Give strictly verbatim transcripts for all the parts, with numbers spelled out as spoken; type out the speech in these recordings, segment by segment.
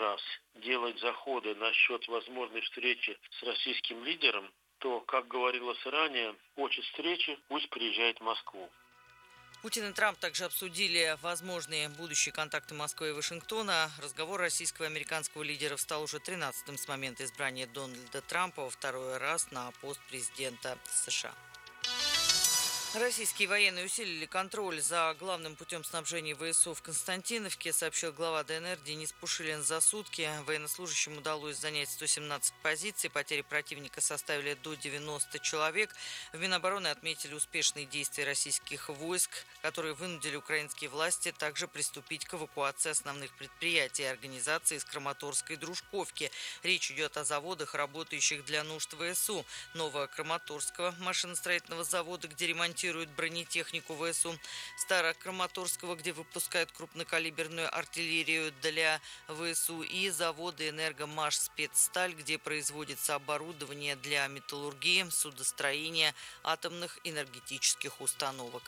раз делать заходы насчет возможной встречи с российским лидером, то, как говорилось ранее, хочет встречи, пусть приезжает в Москву. Путин и Трамп также обсудили возможные будущие контакты Москвы и Вашингтона. Разговор российского и американского лидеров стал уже тринадцатым с момента избрания Дональда Трампа во второй раз на пост президента США. Российские военные усилили контроль за главным путем снабжения ВСУ в Константиновке, сообщил глава ДНР Денис Пушилин. За сутки военнослужащим удалось занять сто семнадцать позиций, потери противника составили до девяноста человек. В Минобороны отметили успешные действия российских войск, которые вынудили украинские власти также приступить к эвакуации основных предприятий и организаций из Краматорска и Дружковки. Речь идет о заводах, работающих для нужд ВСУ. Новокраматорского машиностроительного завода, где ремонтируют бронетехнику ВСУ, Старокраматорского, где выпускают крупнокалиберную артиллерию для ВСУ, и заводы «Энергомаш Спецсталь», где производится оборудование для металлургии, судостроения, атомных энергетических установок.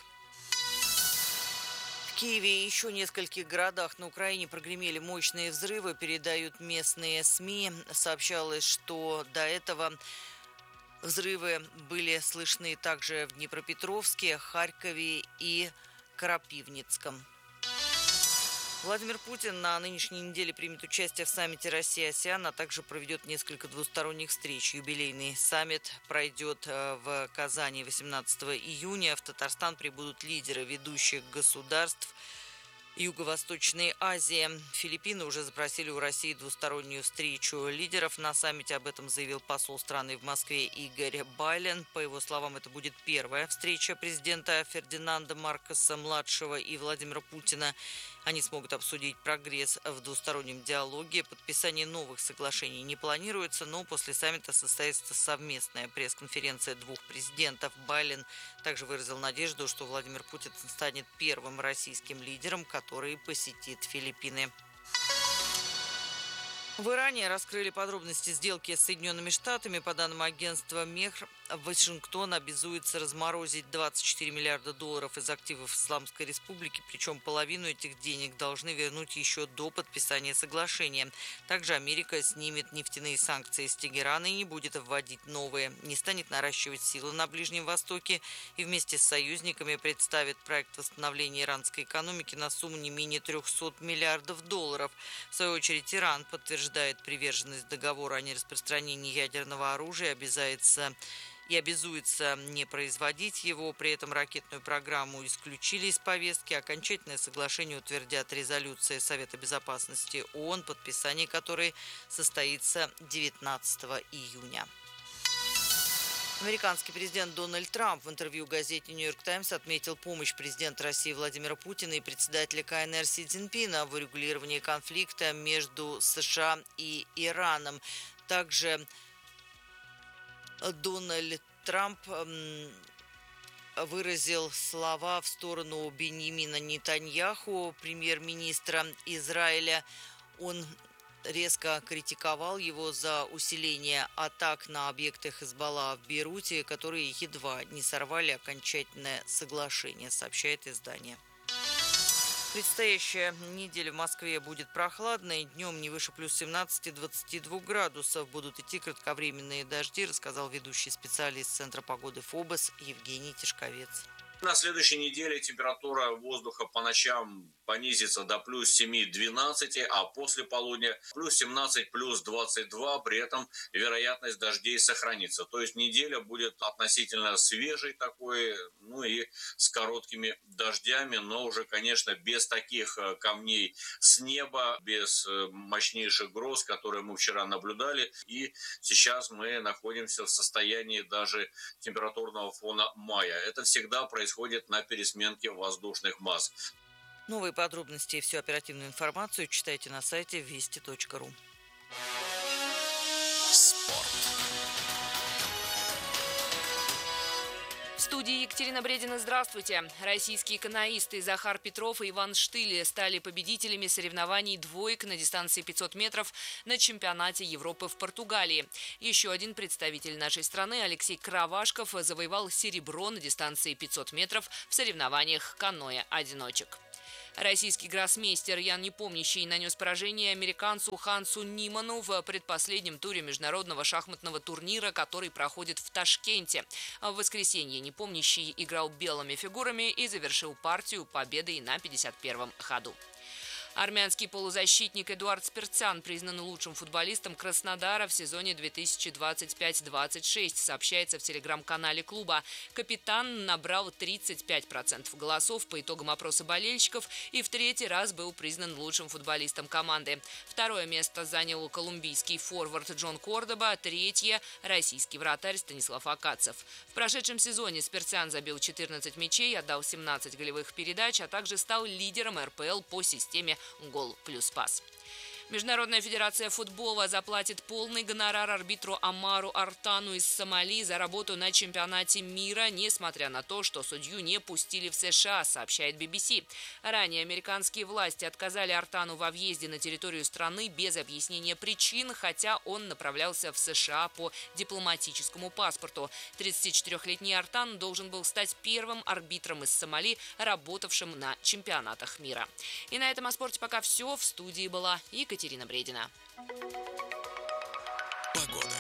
В Киеве и еще нескольких городах на Украине прогремели мощные взрывы, передают местные СМИ. Сообщалось, что до этого взрывы были слышны также в Днепропетровске, Харькове и Крапивницком. Владимир Путин на нынешней неделе примет участие в саммите Россия-АСЕАН, а также проведет несколько двусторонних встреч. Юбилейный саммит пройдет в Казани восемнадцатого июня. В Татарстан прибудут лидеры ведущих государств Юго-Восточной Азии. Филиппины уже запросили у России двустороннюю встречу лидеров. На саммите об этом заявил посол страны в Москве Игорь Байлен. По его словам, это будет первая встреча президента Фердинанда Маркоса-младшего и Владимира Путина. Они смогут обсудить прогресс в двустороннем диалоге. Подписание новых соглашений не планируется, но после саммита состоится совместная пресс-конференция двух президентов. Байлен также выразил надежду, что Владимир Путин станет первым российским лидером, который посетит Филиппины. В Иране раскрыли подробности сделки с Соединенными Штатами. По данным агентства МЕХР, Вашингтон обязуется разморозить двадцать четыре миллиарда долларов из активов Исламской Республики, причем половину этих денег должны вернуть еще до подписания соглашения. Также Америка снимет нефтяные санкции с Тегерана и не будет вводить новые, не станет наращивать силы на Ближнем Востоке и вместе с союзниками представит проект восстановления иранской экономики на сумму не менее трехсот миллиардов долларов. В свою очередь, Иран подтверждает приверженность договору о нераспространении ядерного оружия, обязается и обязуется не производить его. При этом ракетную программу исключили из повестки. Окончательное соглашение утвердят резолюции Совета Безопасности ООН, подписание которой состоится девятнадцатого июня. Американский президент Дональд Трамп в интервью газете «Нью-Йорк Таймс» отметил помощь президента России Владимира Путина и председателя КНР Си Цзиньпина в урегулировании конфликта между США и Ираном. Также Дональд Трамп выразил слова в сторону Беньямина Нетаньяху, премьер-министра Израиля. Он резко критиковал его за усиление атак на объекты Хезболла в Бейруте, которые едва не сорвали окончательное соглашение, сообщает издание. Предстоящая неделя в Москве будет прохладной. Днем не выше плюс семнадцати - двадцати двух градусов. Будут идти кратковременные дожди, рассказал ведущий специалист Центра погоды ФОБОС Евгений Тишковец. На следующей неделе температура воздуха по ночам понизится до плюс семи - двенадцати, а после полудня плюс семнадцать, плюс двадцать два, при этом вероятность дождей сохранится. То есть неделя будет относительно свежей такой, ну и с короткими дождями, но уже, конечно, без таких камней с неба, без мощнейших гроз, которые мы вчера наблюдали. И сейчас мы находимся в состоянии даже температурного фона мая. Это всегда происходит происходит на пересменке воздушных масс. Новые подробности и всю оперативную информацию читайте на сайте вести точка ру. Спорт. В студии Екатерина Бредина. Здравствуйте. Российские каноисты Захар Петров и Иван Штыль стали победителями соревнований двоек на дистанции пятьсот метров на чемпионате Европы в Португалии. Еще один представитель нашей страны, Алексей Кравашков, завоевал серебро на дистанции пятьсот метров в соревнованиях каноэ-одиночек. Российский гроссмейстер Ян Непомнящий нанес поражение американцу Хансу Ниману в предпоследнем туре международного шахматного турнира, который проходит в Ташкенте. В воскресенье Непомнящий играл белыми фигурами и завершил партию победой на пятьдесят первом ходу. Армянский полузащитник Эдуард Спиртсян признан лучшим футболистом Краснодара в сезоне две тысячи двадцать пять двадцать шесть, сообщается в телеграм-канале клуба. Капитан набрал тридцать пять процентов голосов по итогам опроса болельщиков и в третий раз был признан лучшим футболистом команды. Второе место занял колумбийский форвард Джон Кордоба, третье – российский вратарь Станислав Акацев. В прошедшем сезоне Спиртсян забил четырнадцать мячей, отдал семнадцать голевых передач, а также стал лидером эр пэ эл по системе гол плюс пас. Международная федерация футбола заплатит полный гонорар арбитру Омару Артану из Сомали за работу на чемпионате мира, несмотря на то, что судью не пустили в США, сообщает би би си. Ранее американские власти отказали Артану во въезде на территорию страны без объяснения причин, хотя он направлялся в США по дипломатическому паспорту. тридцатичетырёхлетний Артан должен был стать первым арбитром из Сомали, работавшим на чемпионатах мира. И на этом о спорте пока все. В студии была Екатерина Екатерина Бредина. Погода.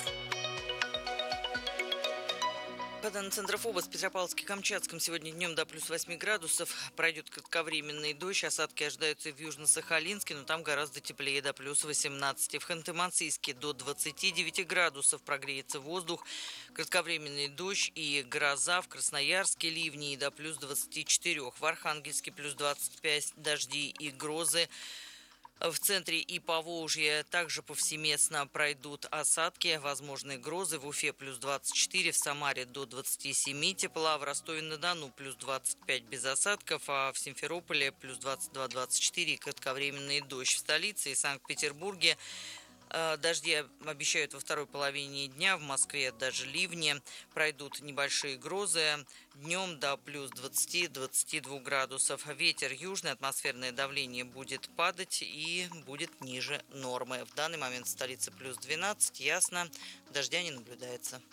По данным Центрофоба, в Петропавловске-Камчатском сегодня днем до плюс восьми градусов. Пройдет кратковременный дождь. Осадки ожидаются и в Южно-Сахалинске, но там гораздо теплее, до плюс восемнадцати. В Ханты-Мансийске до двадцати девяти градусов прогреется воздух. Кратковременный дождь и гроза. В Красноярске ливни и до плюс двадцати четырёх. В Архангельске плюс двадцать пять, дожди и грозы. В центре и Поволжье также повсеместно пройдут осадки, возможные грозы. В Уфе плюс двадцать четыре, в Самаре до двадцати семи тепла, в Ростове-на-Дону плюс двадцать пять без осадков, а в Симферополе плюс двадцать два двадцать четыре и кратковременный дождь. В столице и Санкт-Петербурге дожди обещают во второй половине дня. В Москве даже ливни. Пройдут небольшие грозы. Днем до плюс двадцати двадцати двух градусов. Ветер южный, атмосферное давление будет падать и будет ниже нормы. В данный момент в столице плюс двенадцать. Ясно, дождя не наблюдается.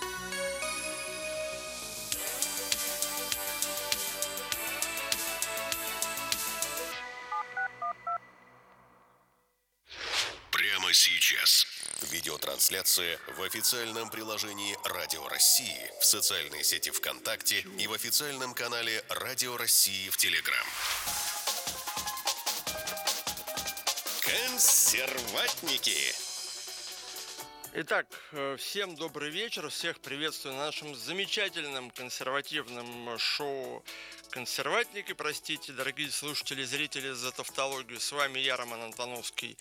Сейчас. Видеотрансляция в официальном приложении Радио России, в социальной сети ВКонтакте и в официальном канале Радио России в Телеграм. Консерватники. Итак, всем добрый вечер, всех приветствую на нашем замечательном консервативном шоу «Консерватники». Простите, дорогие слушатели и зрители, за тавтологию. С вами я, Роман Антоновский,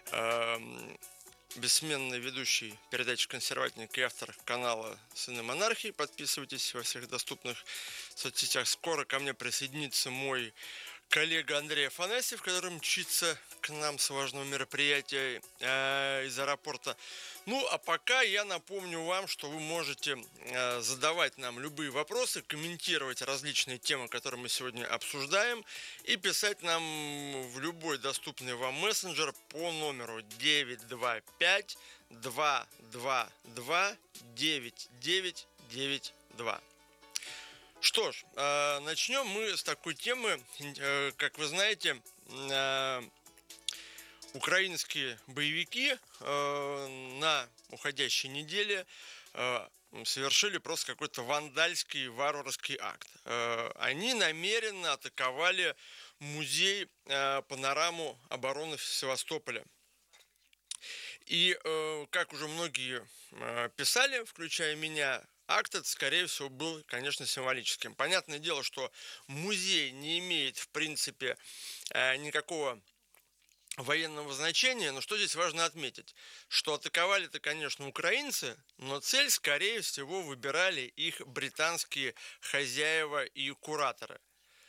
бессменный ведущий передачи «Консерватник» и автор канала «Сыны монархии». Подписывайтесь во всех доступных соцсетях. Скоро ко мне присоединится мой коллега Андрей Афанасьев, который мчится к нам с важного мероприятия э, из аэропорта. Ну, а пока я напомню вам, что вы можете э, задавать нам любые вопросы, комментировать различные темы, которые мы сегодня обсуждаем, и писать нам в любой доступный вам мессенджер по номеру девять два пять два два два девять девять девять два. Что ж, э, начнем мы с такой темы. Э, как вы знаете, э, украинские боевики э, на уходящей неделе э, совершили просто какой-то вандальский, варварский акт. Э, они намеренно атаковали музей э, «Панораму обороны Севастополя». И, э, как уже многие э, писали, включая меня, акт этот, скорее всего, был, конечно, символическим. Понятное дело, что музей не имеет, в принципе, никакого военного значения, но что здесь важно отметить? Что атаковали-то, конечно, украинцы, но цель, скорее всего, выбирали их британские хозяева и кураторы.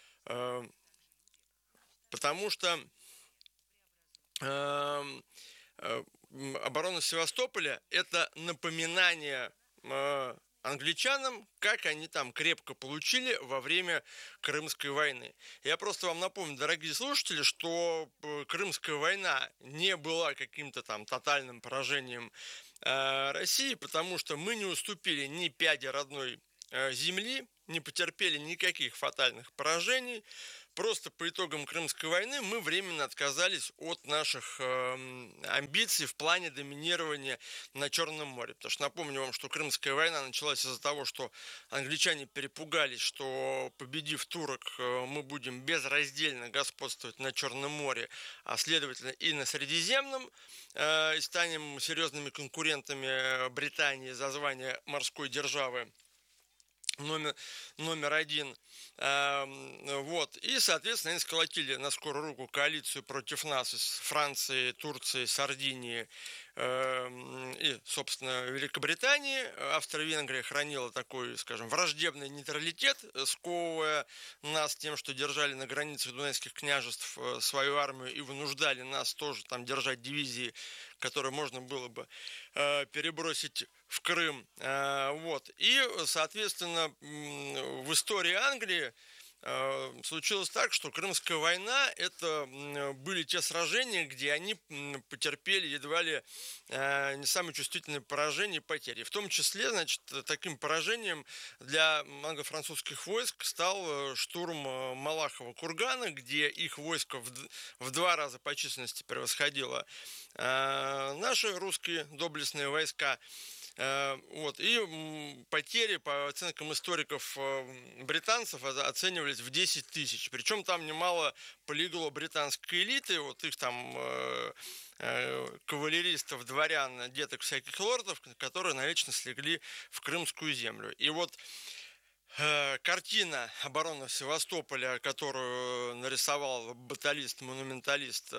Потому что оборона Севастополя – это напоминание англичанам, как они там крепко получили во время Крымской войны. Я просто вам напомню, дорогие слушатели, что Крымская война не была каким-то там тотальным поражением э, России, потому что мы не уступили ни пяди родной э, земли, не потерпели никаких фатальных поражений. просто по итогам Крымской войны мы временно отказались от наших амбиций в плане доминирования на Черном море. Потому что напомню вам, что Крымская война началась из-за того, что англичане перепугались, что, победив турок, мы будем безраздельно господствовать на Черном море, а следовательно и на Средиземном, и станем серьезными конкурентами Британии за звание морской державы номер, номер один. Вот. И, соответственно, они сколотили на скорую руку коалицию против нас из Франции, Турции, Сардинии и, собственно, Великобритании. Австро-Венгрия хранила такой, скажем, враждебный нейтралитет, сковывая нас тем, что держали на границах Дунайских княжеств свою армию и вынуждали нас тоже там держать дивизии, которые можно было бы перебросить в Крым. Вот. И, соответственно, в истории Англии случилось так, что Крымская война – это были те сражения, где они потерпели едва ли не самые чувствительные поражения и потери. В том числе, значит, таким поражением для англо-французских войск стал штурм Малахова кургана, где их войско в два раза по численности превосходило наши русские доблестные войска. Вот. И потери, по оценкам историков британцев, оценивались в десять тысяч. Причем там немало полегло британской элиты, вот их там кавалеристов, дворян, деток всяких лордов, которые навечно слегли в Крымскую землю. И вот картина обороны Севастополя, которую нарисовал баталист-монументалист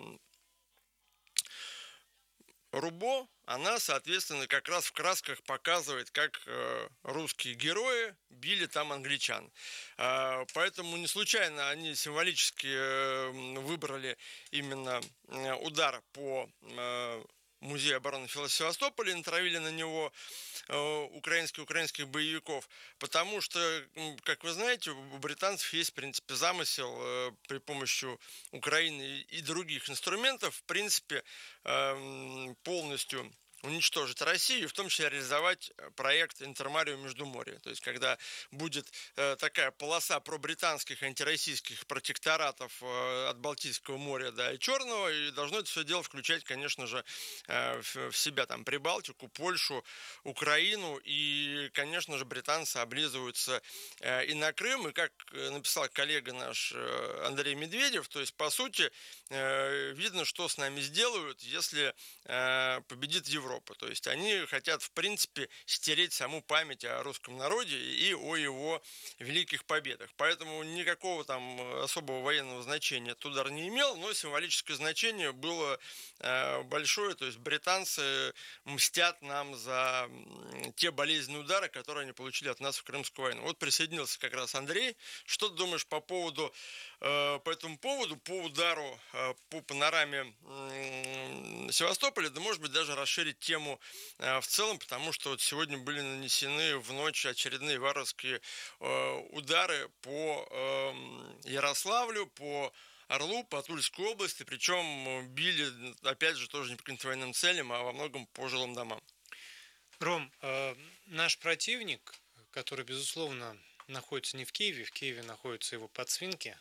Рубо, она, соответственно, как раз в красках показывает, как э, русские герои били там англичан. Э, поэтому не случайно они символически э, выбрали именно э, удар по э, Музею обороны Севастополя, натравили на него э, украинских украинских боевиков, потому что, как вы знаете, у британцев есть, в принципе, замысел э, при помощи Украины и других инструментов, в принципе, э, полностью уничтожить Россию, и в том числе реализовать проект Интермарио Междуморье. То есть, когда будет э, такая полоса пробританских антироссийских протекторатов э, от Балтийского моря до Черного, и должно это все дело включать, конечно же, э, в, в себя там Прибалтику, Польшу, Украину, и, конечно же, британцы облизываются э, и на Крым, и, как написал коллега наш э, Андрей Медведев, то есть, по сути, э, видно, что с нами сделают, если э, победит Европа. То есть они хотят, в принципе, стереть саму память о русском народе и о его великих победах. Поэтому никакого там особого военного значения этот удар не имел, но символическое значение было э, большое. То есть британцы мстят нам за те болезненные удары, которые они получили от нас в Крымскую войну. Вот присоединился как раз Андрей. Что ты думаешь по поводу, э, по этому поводу, по удару э, по панораме э, Севастополя, да, может быть, даже расширить тему э, в целом, потому что вот сегодня были нанесены в ночь очередные варварские э, удары по э, Ярославлю, по Орлу, по Тульской области, причем били, опять же, тоже не по каким-то военным целям, а во многом по жилым домам. Ром, э, наш противник, который, безусловно, находится не в Киеве, в Киеве находятся его подсвинки,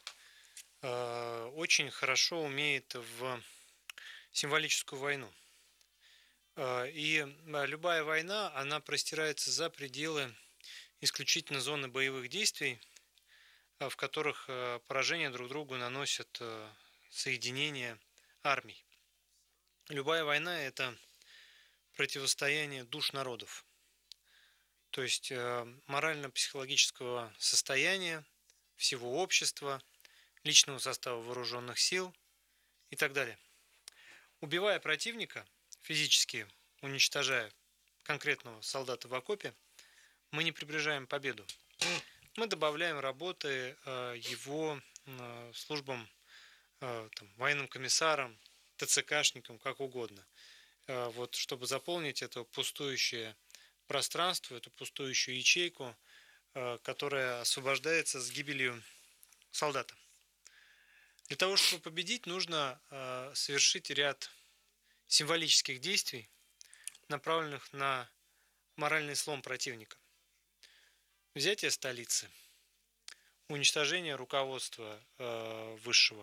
э, очень хорошо умеет в символическую войну. И любая война, она простирается за пределы исключительно зоны боевых действий, в которых поражения друг другу наносят соединения армий. Любая война – это противостояние душ народов, то есть морально-психологического состояния всего общества, личного состава вооруженных сил и так далее. Убивая противника, физически уничтожая конкретного солдата в окопе, мы не приближаем победу. Мы добавляем работы его службам, там, военным комиссарам, ТЦКшникам, как угодно, вот, чтобы заполнить это пустующее пространство, эту пустующую ячейку, которая освобождается с гибелью солдата. Для того, чтобы победить, нужно совершить ряд символических действий, направленных на моральный слом противника. Взятие столицы, уничтожение руководства э, высшего,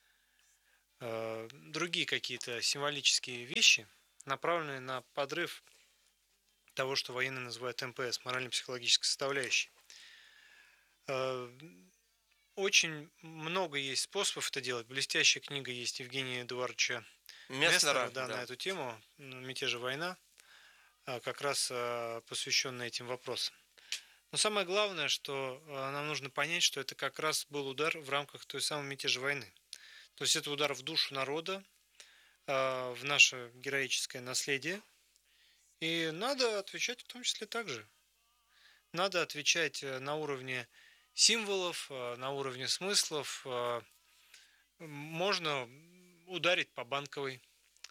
э, другие какие-то символические вещи, направленные на подрыв того, что военные называют эм пэ эс, морально-психологической составляющей. Э, очень много есть способов это делать. Блестящая книга есть Евгения Эдуардовича Месснера, да, да. на эту тему «Мятеж и война», как раз посвященная этим вопросам. Но самое главное, что нам нужно понять, что это как раз был удар в рамках той самой мятежа войны. То есть это удар в душу народа, в наше героическое наследие. И надо отвечать в том числе так же. Надо отвечать на уровне символов, на уровне смыслов. Можно ударить по Банковой,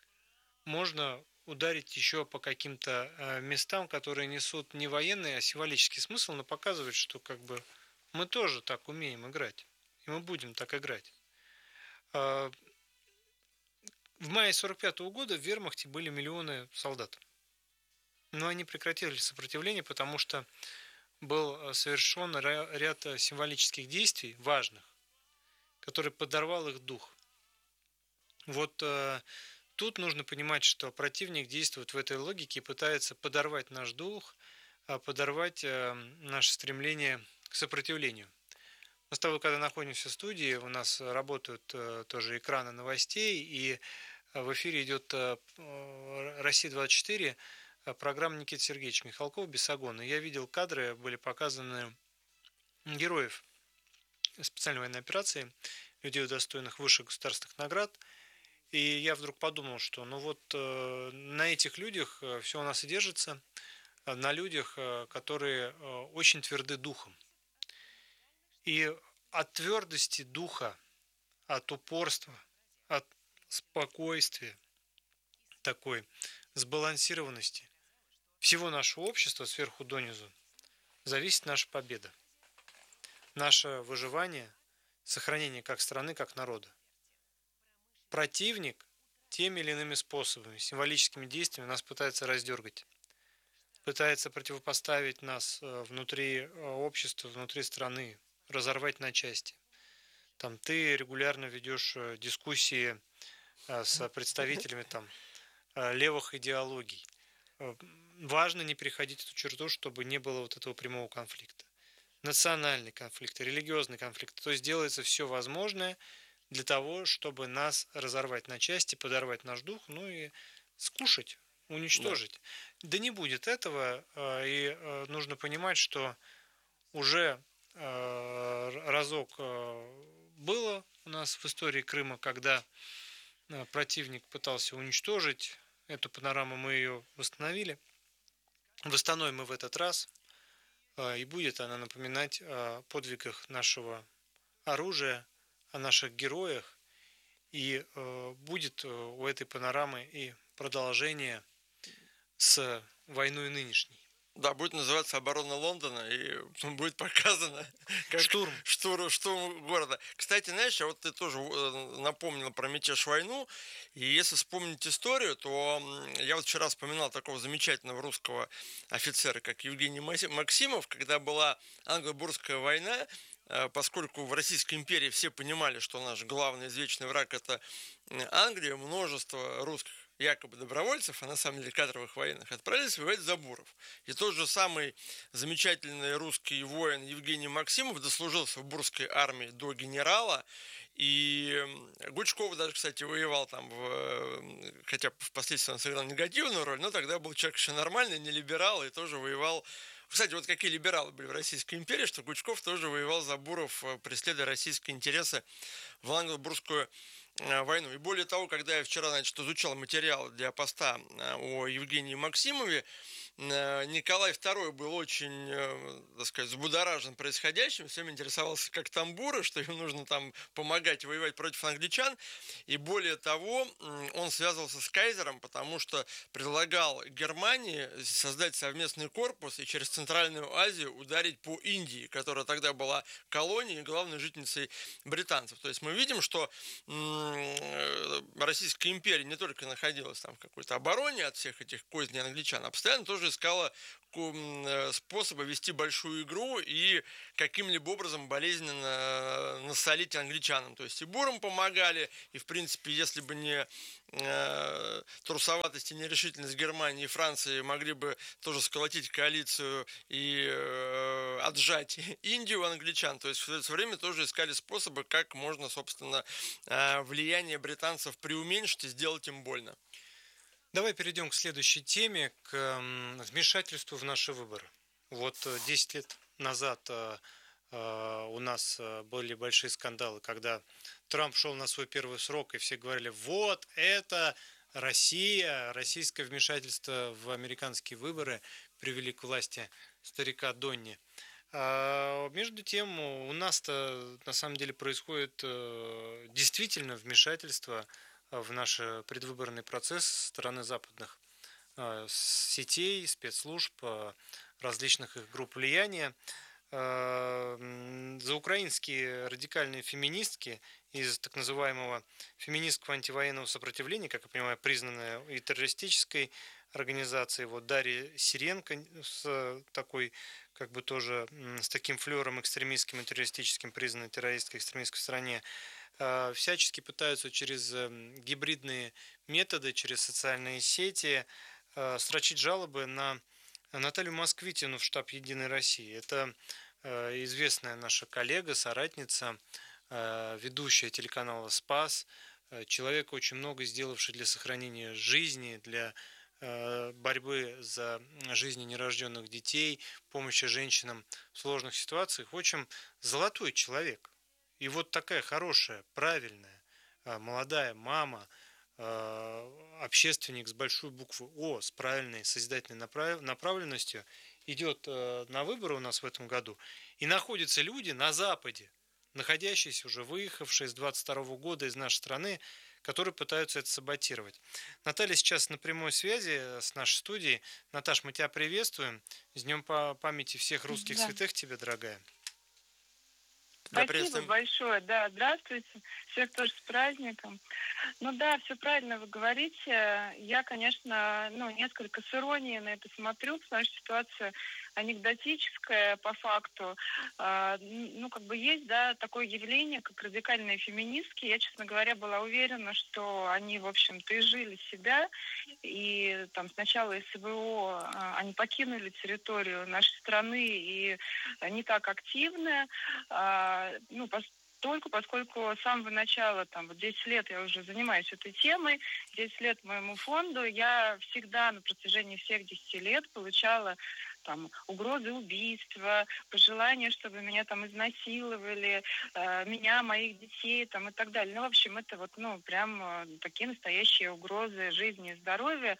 можно ударить еще по каким-то местам, которые несут не военный, а символический смысл, но показывают, что как бы мы тоже так умеем играть, и мы будем так играть. В мае сорок пятого года в вермахте были миллионы солдат, но они прекратили сопротивление, потому что был совершен ряд символических действий важных, который подорвал их дух. Вот тут нужно понимать, что противник действует в этой логике и пытается подорвать наш дух, подорвать наше стремление к сопротивлению. Мы с тобой, когда находимся в студии, у нас работают тоже экраны новостей, и в эфире идет Россия двадцать четыре, программа Никиты Сергеевича Михалкова «Бесогон». И я видел кадры, были показаны героев специальной военной операции, людей, удостоенных высших государственных наград. И я вдруг подумал, что ну вот э, на этих людях все у нас и держится, на людях, э, которые э, очень тверды духом. И от твердости духа, от упорства, от спокойствия, такой сбалансированности всего нашего общества сверху донизу зависит наша победа, наше выживание, сохранение как страны, как народа. Противник теми или иными способами, символическими действиями нас пытается раздергать, пытается противопоставить нас внутри общества, внутри страны, разорвать на части. Там ты регулярно ведешь дискуссии с представителями там, левых идеологий. Важно не переходить эту черту, чтобы не было вот этого прямого конфликта. Национальный конфликт, религиозный конфликт. То есть делается все возможное для того, чтобы нас разорвать на части, подорвать наш дух, ну и скушать, уничтожить. Да, да не будет этого, и нужно понимать, что уже разок было у нас в истории Крыма, когда противник пытался уничтожить эту панораму, мы ее восстановили. Восстановим мы в этот раз, и будет она напоминать о подвигах нашего оружия, о наших героях, и э, будет у этой панорамы и продолжение с войной нынешней. Да, будет называться «Оборона Лондона», и будет показано как штурм. Штурм, штурм города. Кстати, знаешь, вот ты тоже напомнил про мятеж-войну, и если вспомнить историю, то я вот вчера вспоминал такого замечательного русского офицера, как Евгений Максимов, когда была англо-бурская война, поскольку в Российской империи все понимали, что наш главный извечный враг – это Англия, множество русских якобы добровольцев, а на самом деле кадровых военных, отправились воевать за буров. И тот же самый замечательный русский воин Евгений Максимов дослужился в бурской армии до генерала, и Гучков даже, кстати, воевал там, в, хотя впоследствии он сыграл негативную роль, но тогда был человек еще нормальный, не либерал, и тоже воевал. Кстати, вот какие либералы были в Российской империи, что Гучков тоже воевал за буров, преследуя российские интересы в англо-бурскую войну. И более того, когда я вчера, значит, изучал материал для поста о Евгении Максимове, Николай второй был очень, так сказать, взбудоражен происходящим, всем интересовался, как там буры, что им нужно там помогать воевать против англичан. И более того, он связывался с кайзером, потому что предлагал Германии создать совместный корпус и через Центральную Азию ударить по Индии, которая тогда была колонией и главной жительницей британцев. То есть мы видим, что Российская империя не только находилась там в какой-то обороне от всех этих козней англичан, а постоянно тоже тоже искала способы вести большую игру и каким-либо образом болезненно насолить англичанам. То есть и бурам помогали, и, в принципе, если бы не э, трусоватость и нерешительность Германии и Франции, могли бы тоже сколотить коалицию и э, отжать Индию англичан. То есть в это время тоже искали способы, как можно, собственно, э, влияние британцев преуменьшить и сделать им больно. Давай перейдем к следующей теме, к вмешательству в наши выборы. Вот десять лет назад у нас были большие скандалы, когда Трамп шел на свой первый срок, и все говорили, вот это Россия, российское вмешательство в американские выборы привели к власти старика Донни. А между тем, у нас-то на самом деле происходит действительно вмешательство в наш предвыборный процесс со стороны западных сетей, спецслужб, различных их групп влияния. Заукраинские радикальные феминистки из так называемого феминистского антивоенного сопротивления, как я понимаю, признанная и террористической организацией, вот Дарья Сиренко с такой, как бы тоже с таким флером экстремистским и террористическим, признанной террористской экстремистской стране, всячески пытаются через гибридные методы, через социальные сети строчить жалобы на Наталью Москвитину в штаб «Единой России». Это известная наша коллега, соратница, ведущая телеканала «Спас», человек, очень много сделавший для сохранения жизни, для борьбы за жизни нерожденных детей, помощи женщинам в сложных ситуациях. В общем, золотой человек. И вот такая хорошая, правильная, молодая мама, общественник с большой буквы О, с правильной созидательной направленностью идет на выборы у нас в этом году. И находятся люди на Западе, находящиеся уже, выехавшие с двадцать второго года из нашей страны, которые пытаются это саботировать. Наталья сейчас на прямой связи с нашей студией. Наташ, мы тебя приветствуем. С днем памяти всех русских да. святых тебе, дорогая. Спасибо большое, да, здравствуйте, всех тоже с праздником. Ну да, все правильно вы говорите. Я, конечно, ну, несколько с иронией на это смотрю, потому что ситуация анекдотическая по факту. Ну, как бы есть, да, такое явление, как радикальные феминистки. Я, честно говоря, была уверена, что они, в общем-то, и жили себя, и там сначала СВО, они покинули территорию нашей страны и не так активны. Ну, только поскольку с самого начала, там, вот десять лет я уже занимаюсь этой темой, десять лет моему фонду, я всегда на протяжении всех десяти лет получала там угрозы убийства, пожелания, чтобы меня там изнасиловали, э, меня, моих детей там и так далее. Ну, в общем, это вот, ну, прям э, такие настоящие угрозы жизни и здоровья.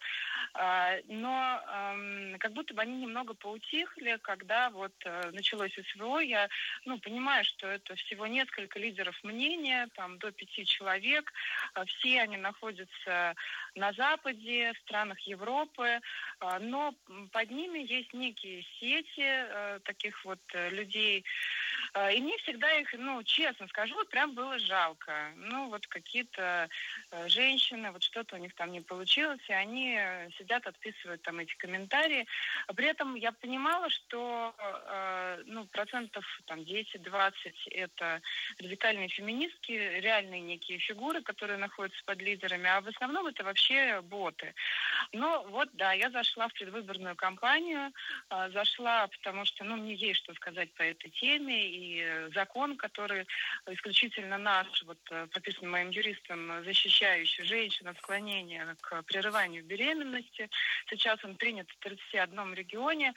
Э, но э, как будто бы они немного поутихли, когда вот э, началось СВО. Я, ну, понимаю, что это всего несколько лидеров мнения, там, до пяти человек. Э, все они находятся на Западе, в странах Европы, э, но под ними есть некие сети э, таких вот э, людей. Э, и мне всегда их, ну, честно скажу, вот прям было жалко. Ну, вот какие-то э, женщины, вот что-то у них там не получилось, и они сидят, отписывают там эти комментарии. При этом я понимала, что, э, ну, процентов там десять-двадцать это радикальные феминистки, реальные некие фигуры, которые находятся под лидерами, а в основном это вообще боты. Но вот, да, я зашла в предвыборную кампанию, зашла, потому что, ну, мне есть что сказать по этой теме, и закон, который исключительно наш, вот, прописан моим юристом, защищающий женщин от склонения к прерыванию беременности. Сейчас он принят в тридцати одном регионе,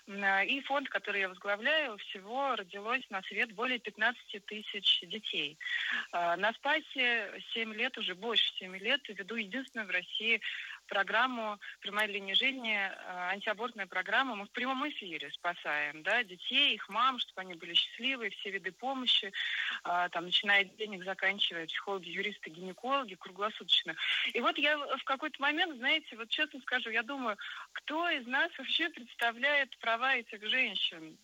и фонд, который я возглавляю, всего родилось на свет более пятнадцати тысяч детей. На Спасе семь лет, уже больше семи лет, веду единственную в России программу «Прямая линия жизни», антиабортная программа. Мы в прямом эфире спасаем, да, детей, их мам, чтобы они были счастливы, все виды помощи, там, начиная от денег, заканчивая психологи, юристы, гинекологи, круглосуточно. И вот я в какой-то момент, знаете, вот честно скажу, я думаю, кто из нас вообще представляет права этих женщин?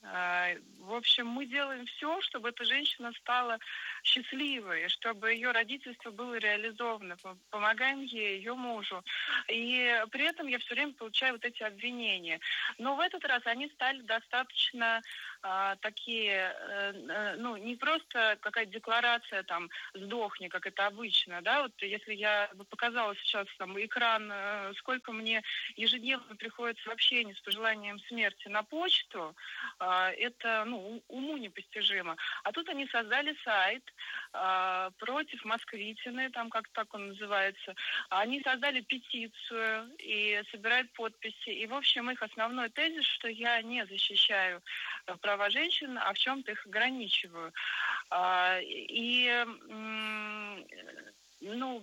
В общем, мы делаем все, чтобы эта женщина стала счастливой, чтобы ее родительство было реализовано. Помогаем ей, ее мужу. И при этом я все время получаю вот эти обвинения. Но в этот раз они стали достаточно а, такие, а, ну, не просто какая-то декларация там «сдохни», как это обычно, да, вот если я бы показала сейчас там экран, сколько мне ежедневно приходит сообщений с пожеланием смерти на почту, а, это, ну, уму непостижимо. А тут они создали сайт а, против Москвитины, там как так он называется. Они создали петицию и собирают подписи. И, в общем, их основной тезис, что я не защищаю права женщин, а в чем-то их ограничиваю. А, и... М- Ну,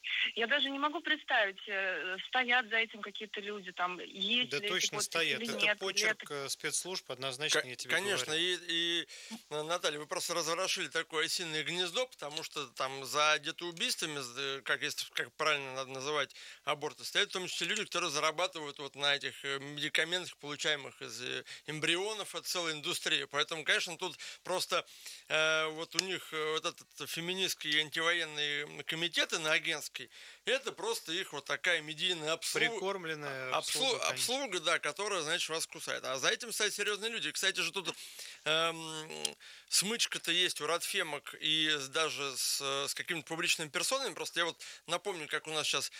я даже не могу представить, стоят за этим какие-то люди, там, есть да ли точно эти стоят. или Это нет. почерк это... спецслужб, однозначно, К- я тебе Конечно, говорю. и, и, Наталья, вы просто разворошили такое осиное гнездо, потому что там за детоубийствами, как, если, как правильно надо называть аборты, стоят в том числе люди, которые зарабатывают вот на этих медикаментах, получаемых из эмбрионов, от целой индустрии. Поэтому, конечно, тут просто э, вот у них вот этот феминистский и антивоенный комитет иноагентский, это просто их вот такая медийная обслуга. Прикормленная обслуга, обслуга, обслуга, да, которая, значит, вас кусает. А за этим стоят серьезные люди. Кстати же, тут эм, смычка-то есть у Радфемок и даже с, с какими-то публичными персонами. Просто я вот напомню, как у нас сейчас,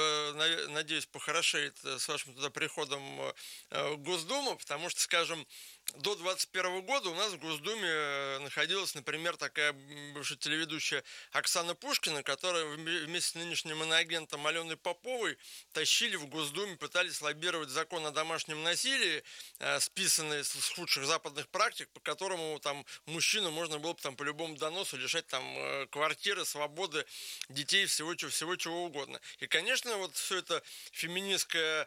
э, надеюсь, похорошеет с вашим туда приходом э, в Госдуму, потому что, скажем, до двадцать первого года у нас в Госдуме находилась, например, такая бывшая телеведущая Оксана Пушкина, которая вместе с нынешним иноагентом Аленой Поповой тащили в Госдуме, пытались лоббировать закон о домашнем насилии, списанный с худших западных практик, по которому там мужчину можно было бы там по любому доносу лишать там квартиры, свободы, детей, всего чего, всего чего угодно. И, конечно, вот все это феминистское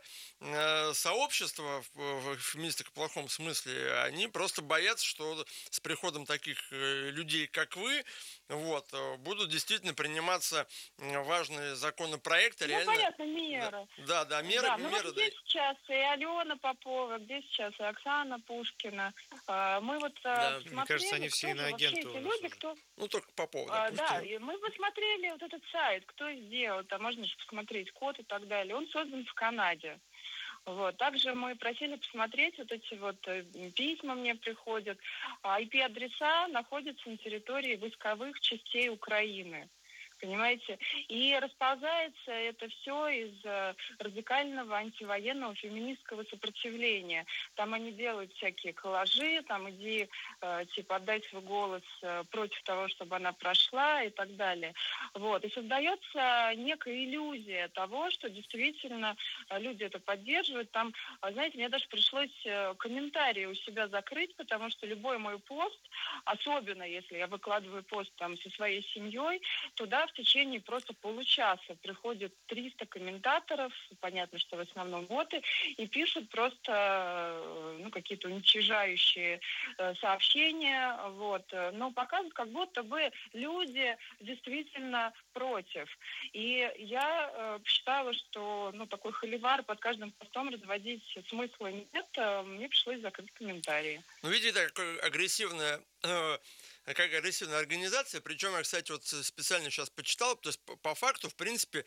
сообщество, в феминистах в плохом смысле, они просто боятся, что с приходом таких людей, как вы, вот, будут действительно приниматься важные законопроекты. Ну, реально... понятно, меры. Да, да, меры. Да, ну меры, вот где да. сейчас и Алена Попова, где сейчас и Оксана Пушкина. Мы вот Да, посмотрели, мне кажется, они все кто же вообще иноагенты эти у нас люди, уже. кто... Ну, только Попова, да, А, да, Пушкина. и мы посмотрели вот этот сайт, кто сделал, там можно же посмотреть код и так далее. Он создан в Канаде. Вот. Также мы просили посмотреть вот эти вот письма мне приходят. ай пи-адреса находятся на территории войсковых частей Украины. Понимаете? И расползается это все из радикального антивоенного феминистского сопротивления. Там они делают всякие коллажи, там иди, э, типа, отдай свой голос э, против того, чтобы она прошла и так далее. Вот. И создается некая иллюзия того, что действительно люди это поддерживают. Там, знаете, мне даже пришлось комментарии у себя закрыть, потому что любой мой пост, особенно если я выкладываю пост там со своей семьей, туда в течение просто получаса приходит триста комментаторов, понятно, что в основном боты, и пишут просто ну, какие-то уничижающие э, сообщения, вот. Но показывают, как будто бы люди действительно против. И я э, считала, что ну, такой холивар под каждым постом разводить смысла нет, мне пришлось закрыть комментарии. Ну, видите, такая агрессивная... Э- как агрессивная организация, причем я, кстати, вот специально сейчас почитал, то есть по, по факту, в принципе,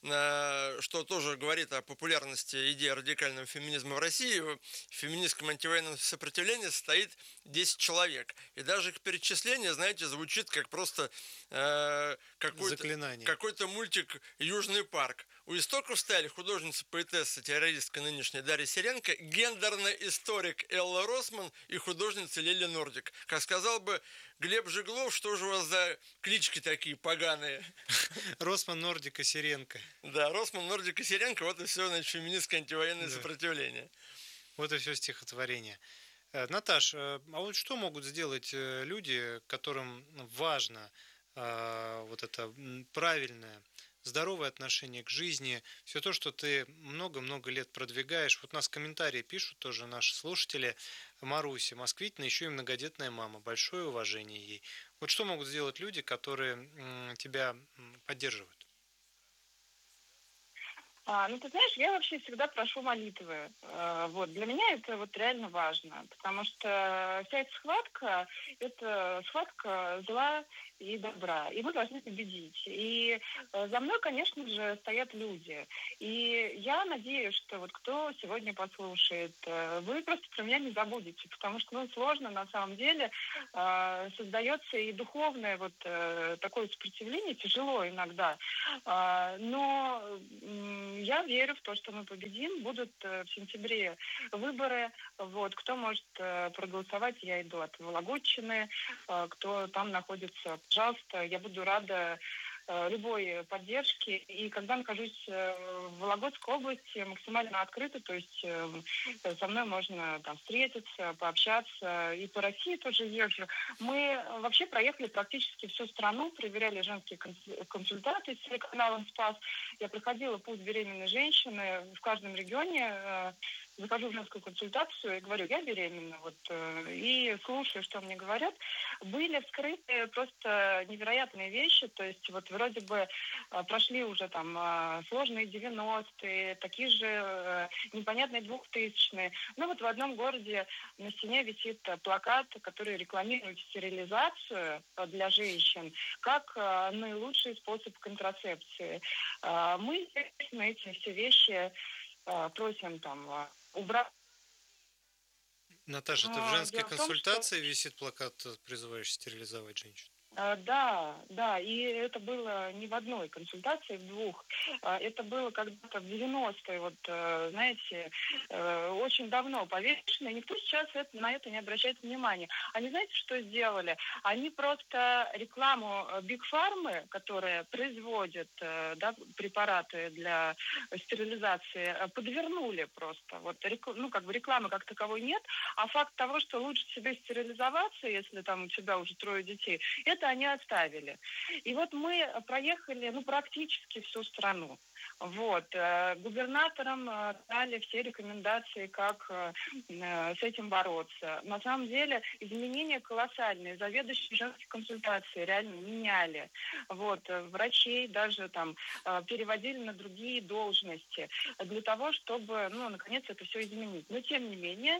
э, что тоже говорит о популярности идеи радикального феминизма в России, в феминистском антивоенном сопротивлении состоит десять человек. И даже их перечисление, знаете, звучит как просто э, какой-то, какой-то мультик «Южный парк». У истоков стояли художница, поэтесса, террористка нынешняя Дарья Серенко, гендерный историк Элла Росман и художница Лиля Нордик. Как сказал бы Глеб Жиглов, что же у вас за клички такие поганые? Росман, Нордик и Серенко. Да, Росман, Нордик и Серенко, вот и все, значит, феминистское антивоенное да. сопротивление. Вот и все стихотворение. Наташ, а вот что могут сделать люди, которым важно вот это правильное, здоровое отношение к жизни, все то, что ты много-много лет продвигаешь. Вот нас комментарии пишут тоже наши слушатели. Маруся, москвитина, еще и многодетная мама. Большое уважение ей. Вот что могут сделать люди, которые тебя поддерживают? А, ну, ты знаешь, я вообще всегда прошу молитвы. Э, Вот, для меня это вот реально важно, потому что вся эта схватка– это схватка зла и добра, и мы должны победить. И э, за мной, конечно же, стоят люди. И я надеюсь, что вот кто сегодня послушает, э, вы просто про меня не забудете, потому что, ну, сложно на самом деле, э, создается и духовное вот э, такое сопротивление, тяжело иногда. А, Но м, я верю в то, что мы победим. Будут э, в сентябре выборы. Вот. Кто может э, проголосовать, я иду от Вологодчины. Э, Кто там находится, пожалуйста, я буду рада э, любой поддержки. И когда нахожусь э, в Вологодской области, максимально открыто, то есть э, со мной можно там встретиться, пообщаться. И по России тоже езжу. Мы э, вообще проехали практически всю страну, проверяли женские конс- консультации с телеканалом «Спас». Я проходила путь беременной женщины в каждом регионе, э, захожу в женскую консультацию и говорю, я беременна, вот, э, и слушаю, что мне говорят. Были вскрыты просто невероятные вещи, то есть вот вроде бы э, прошли уже там э, сложные девяностые, такие же э, непонятные двухтысячные. Ну вот в одном городе на стене висит э, плакат, который рекламирует стерилизацию э, для женщин как э, наилучший способ контрацепции. Э, Мы, естественно, эти все вещи э, просим там э, убрать. Наташа, это в Но женской дело в том, что консультации висит плакат, призывающий стерилизовать женщин? Э, Да, да, и это было не в одной консультации, в двух. А, Это было когда-то в девяностые, вот, э, знаете, э, очень давно повешено, и никто сейчас это- на это не обращает внимания. Они, знаете, что сделали? Они просто рекламу э, Биг Фармы, которая производит э, да, препараты для стерилизации, э, подвернули просто. Вот, рек- ну, как бы рекламы как таковой нет, а факт того, что лучше себе стерилизоваться, если там у тебя уже трое детей, это они оставили. И вот мы проехали, ну, практически всю страну. Вот. э, Губернаторам э, дали все рекомендации, как э, э, с этим бороться. На самом деле изменения колоссальные. Заведующие женские консультации реально меняли. Вот. э, Врачей даже там э, переводили на другие должности для того, чтобы, ну, наконец, это все изменить. Но, тем не менее,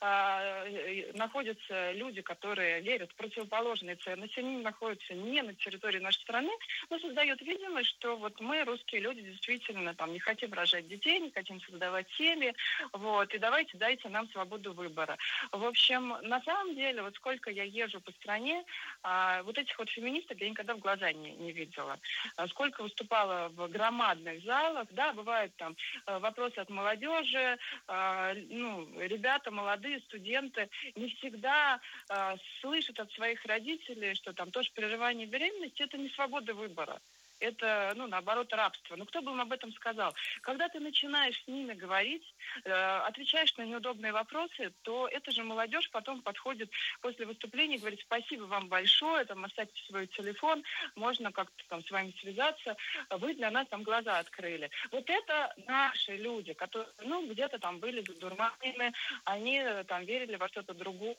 э, находятся люди, которые верят в противоположные ценности, они находятся не на территории нашей страны, но создают видимость, что вот мы, русские люди, действительно там не хотим рожать детей, не хотим создавать семьи, вот, и давайте дайте нам свободу выбора. В общем, на самом деле, вот сколько я езжу по стране, а, вот этих вот феминисток я никогда в глаза не, не видела. А сколько выступала в громадных залах, да, бывают там э, вопросы от молодежи, а, ну, ребята, молодые студенты не всегда а, слышат от своих родителей, что там тоже прерывание беременности – это не свобода выбора. Это, ну, наоборот, рабство. Ну, кто бы им об этом сказал? Когда ты начинаешь с ними говорить, э, отвечаешь на неудобные вопросы, то эта же молодежь потом подходит после выступления и говорит, спасибо вам большое, там, оставьте свой телефон, можно как-то там с вами связаться, вы для нас там глаза открыли. Вот это наши люди, которые, ну, где-то там были задурманены, они э, там верили во что-то другое.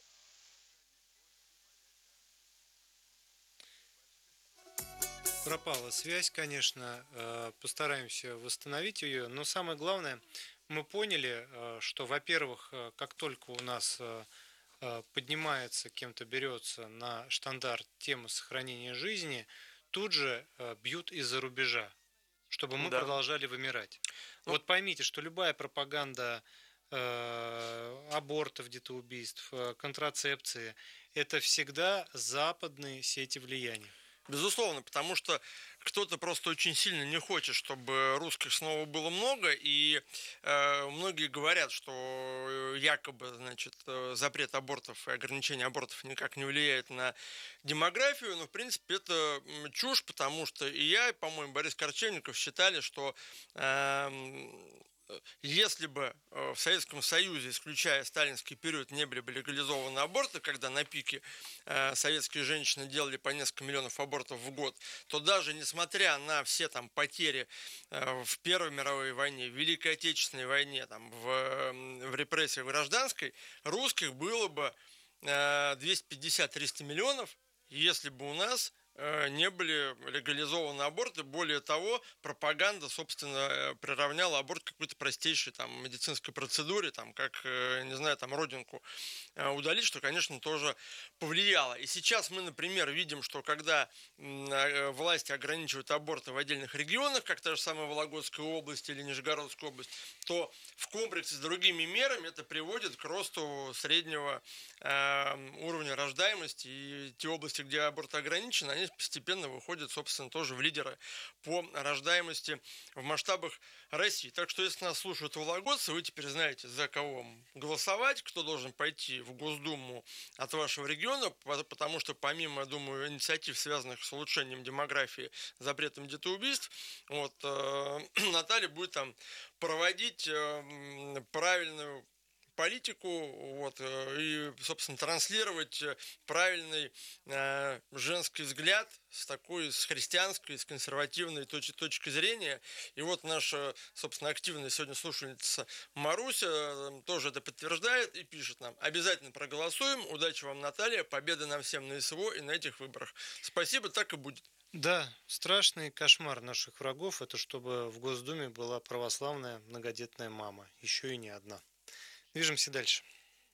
Пропала связь, конечно, э, постараемся восстановить ее, но самое главное, мы поняли, э, что, во-первых, э, как только у нас э, э, поднимается, кем-то берется на штандарт тема сохранения жизни, тут же э, бьют из-за рубежа, чтобы мы Да. продолжали вымирать. Ну, Вот поймите, что любая пропаганда э, абортов, детоубийств, э, контрацепции, это всегда западные сети влияния. Безусловно, потому что кто-то просто очень сильно не хочет, чтобы русских снова было много, и э, многие говорят, что якобы, значит, запрет абортов и ограничение абортов никак не влияет на демографию, но, в принципе, это чушь, потому что и я, и, по-моему, Борис Корчевников считали, что э, если бы в Советском Союзе, исключая сталинский период, не были бы легализованы аборты, когда на пике э, советские женщины делали по несколько миллионов абортов в год, то даже несмотря на все там потери э, в Первой мировой войне, в Великой Отечественной войне, там, в, в репрессиях гражданской, русских было бы э, двести пятьдесят - триста миллионов, если бы у нас не были легализованы аборты. Более того, пропаганда, собственно, приравняла аборт к какой-то простейшей там медицинской процедуре, там, как, не знаю, там, родинку удалить, что, конечно, тоже повлияло. И сейчас мы, например, видим, что когда власти ограничивают аборты в отдельных регионах, как та же самая Вологодская область или Нижегородская область, то в комплексе с другими мерами это приводит к росту среднего э, уровня рождаемости. И те области, где аборты ограничены, они постепенно выходят, собственно, тоже в лидеры по рождаемости в масштабах России. Так что, если нас слушают вологодцы, вы теперь знаете, за кого голосовать, кто должен пойти в Госдуму от вашего региона, потому что помимо, я думаю, инициатив, связанных с улучшением демографии, запретом детоубийств, вот, э, Наталья будет там проводить э, правильную политику, вот, и, собственно, транслировать правильный э, женский взгляд с такой, с христианской, с консервативной точки, точки зрения. И вот наша, собственно, активная сегодня слушательница Маруся э, тоже это подтверждает и пишет нам: обязательно проголосуем, удачи вам, Наталья, победы нам всем на СВО и на этих выборах. Спасибо, так и будет. Да, страшный кошмар наших врагов – это чтобы в Госдуме была православная многодетная мама, еще и не одна. Движемся дальше.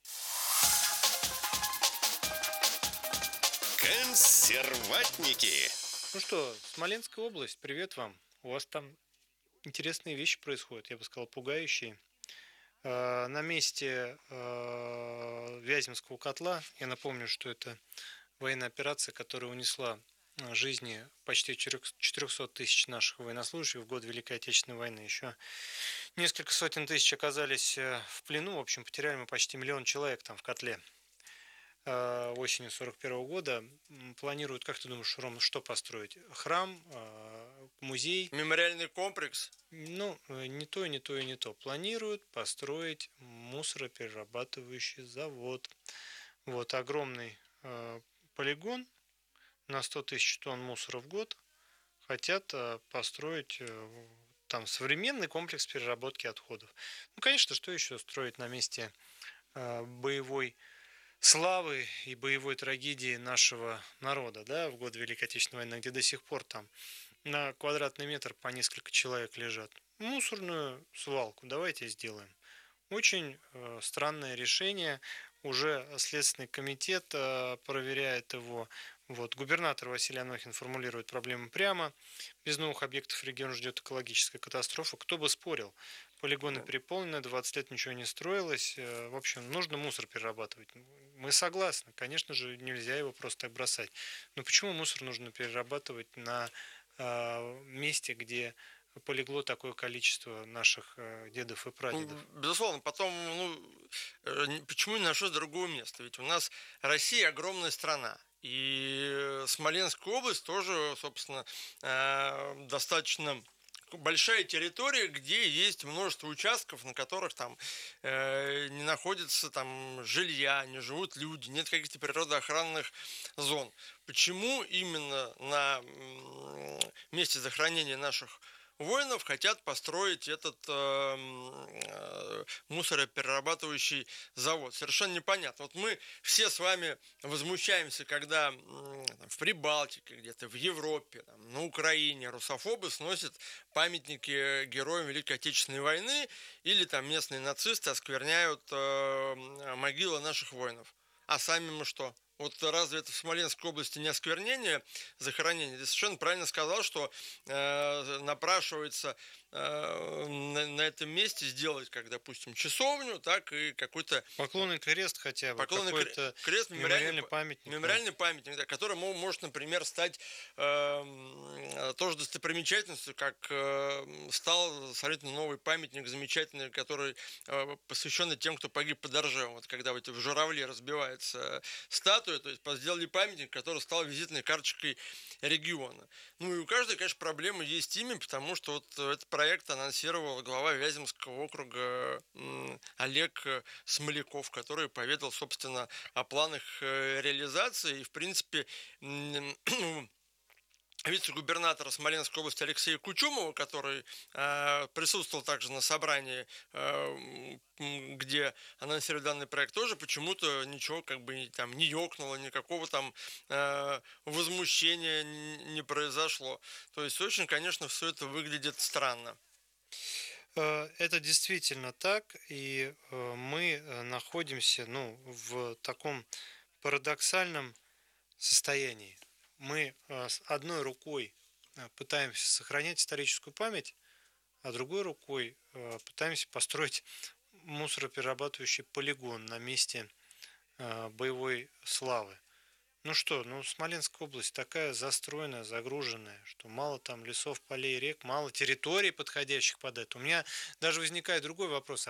Консерватники. Ну что, Смоленская область, привет вам. У вас там интересные вещи происходят, я бы сказал, пугающие. На месте Вяземского котла, я напомню, что это военная операция, которая унесла жизни почти четырехсот тысяч наших военнослужащих в год Великой Отечественной войны. Еще несколько сотен тысяч оказались в плену. В общем, потеряли мы почти миллион человек там в котле. Осенью сорок первого года планируют, как ты думаешь, Ром, что построить? Храм, музей? Мемориальный комплекс? Ну, не то, не то и не то. Планируют построить мусороперерабатывающий завод. Вот огромный полигон на сто тысяч тонн мусора в год. Хотят построить там современный комплекс переработки отходов. Ну, конечно, что еще строить на месте боевой славы и боевой трагедии нашего народа, да, в год Великой Отечественной войны, где до сих пор там на квадратный метр по несколько человек лежат. Мусорную свалку давайте сделаем. Очень э, странное решение. Уже Следственный комитет э, проверяет его. Вот. Губернатор Василий Анохин формулирует проблему прямо. Без новых объектов регион ждет экологическая катастрофа. Кто бы спорил? Полигоны переполнены, двадцать лет ничего не строилось. В общем, нужно мусор перерабатывать. Мы согласны. Конечно же, нельзя его просто так бросать. Но почему мусор нужно перерабатывать на э, месте, где полегло такое количество наших дедов и прадедов? Безусловно, потом, ну, почему не нашлось другого места? Ведь у нас Россия огромная страна. И Смоленская область тоже, собственно, достаточно большая территория, где есть множество участков, на которых там э, не находится там жилья, не живут люди, нет каких-то природоохранных зон. Почему именно на месте захоронения наших воинов хотят построить этот э, э, мусороперерабатывающий завод? Совершенно непонятно. Вот мы все с вами возмущаемся, когда э, в Прибалтике, где-то в Европе, там, на Украине русофобы сносят памятники героям Великой Отечественной войны, или там местные нацисты оскверняют э, могилы наших воинов. А сами мы что? Вот разве это в Смоленской области не осквернение захоронения? Ты совершенно правильно сказал, что э, напрашивается э, на, на этом месте сделать, как, допустим, часовню, так и какой-то... Поклонный крест хотя бы, поклонный какой-то крест, мемориальный памятник. Мемориальный да. памятник, да, который может, например, стать э, тоже достопримечательностью, как э, стал абсолютно новый памятник замечательный, который э, посвященный тем, кто погиб под Оржевом. Вот когда вот в Журавле разбивается статуя, то есть сделали памятник, который стал визитной карточкой региона. Ну и у каждой, конечно, проблема есть имя, потому что вот этот проект анонсировал глава Вяземского округа Олег Смоляков, который поведал, собственно, о планах реализации. И, в принципе, вице-губернатора Смоленской области Алексея Кучумова, который э, присутствовал также на собрании, э, где анонсировали данный проект, тоже почему-то ничего как бы там не ёкнуло, никакого там э, возмущения не произошло. То есть очень, конечно, все это выглядит странно. Это действительно так, и мы находимся, ну, в таком парадоксальном состоянии. Мы с одной рукой пытаемся сохранять историческую память, а другой рукой пытаемся построить мусороперерабатывающий полигон на месте боевой славы. Ну что, ну Смоленская область такая застроенная, загруженная, что мало там лесов, полей, рек, мало территорий, подходящих под это. У меня даже возникает другой вопрос.